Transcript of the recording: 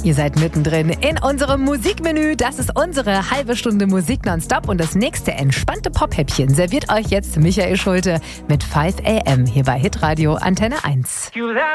Ihr seid mittendrin in unserem Musikmenü. Das ist unsere halbe Stunde Musik nonstop. Und das nächste entspannte Pop-Häppchen serviert euch jetzt Michael Schulte mit 5 AM hier bei Hitradio Antenne 1.